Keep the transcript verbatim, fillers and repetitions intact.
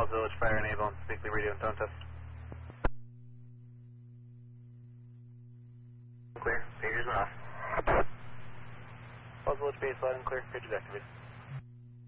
Village, fire enable, and speak the radio, don't test. Clear, pagers off. Falls Village base, loud and clear, pagers activated.